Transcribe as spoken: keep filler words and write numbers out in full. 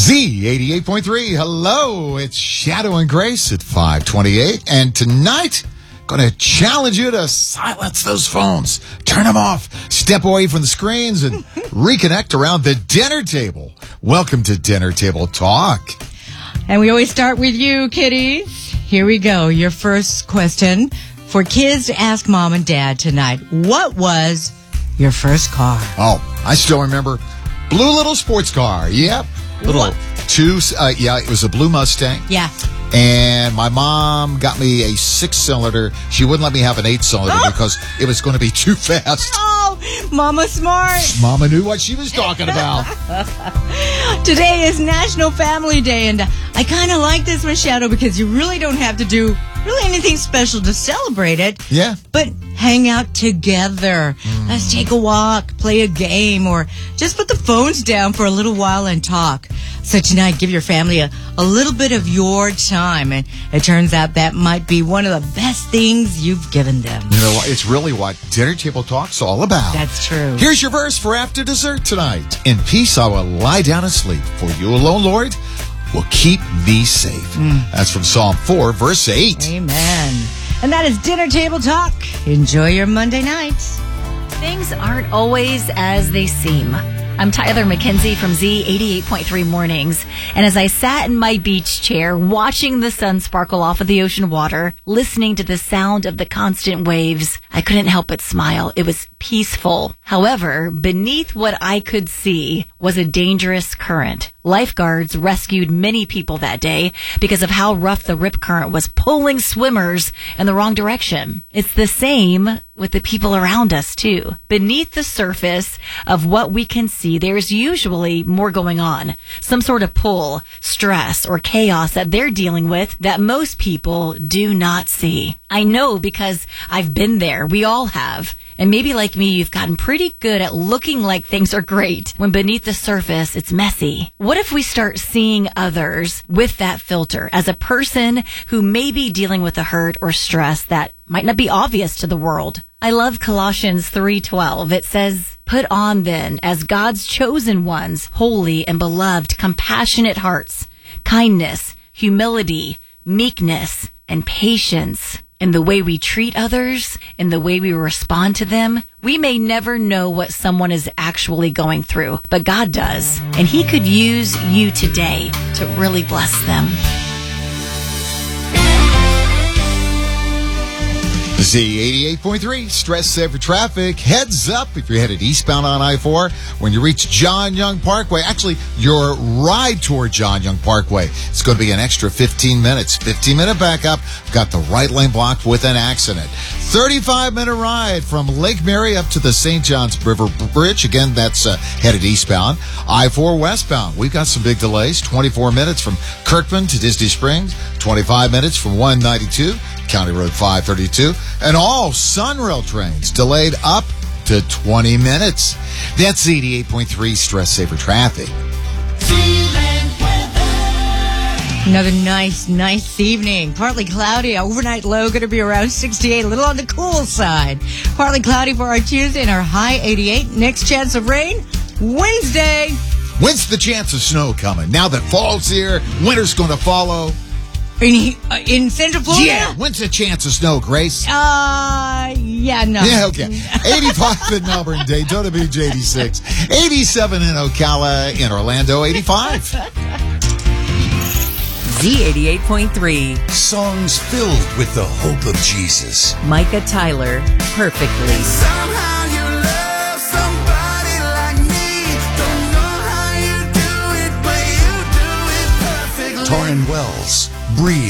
Z eighty-eight point three. Hello, it's Shadow and Grace at five twenty-eight. And tonight, going to challenge you to silence those phones. Turn them off. Step away from the screens and reconnect around the dinner table. Welcome to Dinner Table Talk. And we always start with you, kiddies. Here we go. Your first question for kids to ask mom and dad tonight. What was your first car? Oh, I still remember. Blue little sports car. Yep. Little What? two, uh, yeah, it was a blue Mustang. Yeah. And my mom got me a six-cylinder. She wouldn't let me have an eight-cylinder Oh. because it was going to be too fast. Oh, Mama Smart. Mama knew what she was talking about. Today is National Family Day, and I kind of like this one, Shadow, because you really don't have to do really anything special to celebrate it. Yeah. But hang out together. Mm. Let's take a walk, play a game, or just put the phones down for a little while and talk. So tonight, give your family a, a little bit of your time, and it turns out that might be one of the best things you've given them. You know what? It's really what Dinner Table Talk's all about. That's true. Here's your verse for after dessert tonight. In peace I will lie down and sleep, for you alone, Lord, will keep me safe. Mm. That's from Psalm four, verse eight. Amen. And that is Dinner Table Talk. Enjoy your Monday nights. Things aren't always as they seem. I'm Tyler McKenzie from Z eighty-eight point three Mornings, and as I sat in my beach chair watching the sun sparkle off of the ocean water, listening to the sound of the constant waves, I couldn't help but smile. It was peaceful. However, beneath what I could see was a dangerous current. Lifeguards rescued many people that day because of how rough the rip current was pulling swimmers in the wrong direction. It's the same with the people around us, too. Beneath the surface of what we can see, there's usually more going on. Some sort of pull, stress, or chaos that they're dealing with that most people do not see. I know because I've been there. We all have. And maybe like me, you've gotten pretty good at looking like things are great when beneath the surface, it's messy. What if we start seeing others with that filter as a person who may be dealing with a hurt or stress that might not be obvious to the world? I love Colossians three twelve. It says, "Put on then, as God's chosen ones, holy and beloved, compassionate hearts, kindness, humility, meekness, and patience." In the way we treat others, in the way we respond to them, we may never know what someone is actually going through, but God does. And He could use you today to really bless them. Z eighty-eight point three, stress saver traffic. Heads up if you're headed eastbound on I four when you reach John Young Parkway. Actually, your ride toward John Young Parkway. It's going to be an extra fifteen minutes. fifteen minute backup. Got the right lane blocked with an accident. thirty-five minute ride from Lake Mary up to the Saint Johns River Bridge. Again, that's uh, headed eastbound. I four westbound. We've got some big delays. twenty-four minutes from Kirkman to Disney Springs. twenty-five minutes from one ninety-two. County Road five thirty-two, and all Sunrail trains delayed up to twenty minutes. That's eighty-eight point three stress saver traffic. Another nice, nice evening. Partly cloudy, overnight low going to be around sixty-eight, a little on the cool side. Partly cloudy for our Tuesday and our high eighty-eight. Next chance of rain, Wednesday. When's the chance of snow coming? Now that fall's here, winter's going to follow. In, uh, in Central Florida? Yeah, when's the chance of snow, Grace? Uh, yeah, no. Yeah, okay. eighty-five in Melbourne, Daytona Beach, eighty-six. eighty-seven in Ocala, in Orlando, eighty-five. Z eighty-eight point three. Songs filled with the hope of Jesus. Micah Tyler, perfectly. Somehow you love somebody like me. Don't know how you do it, but you do it perfectly. Torrin Wells, Breathe.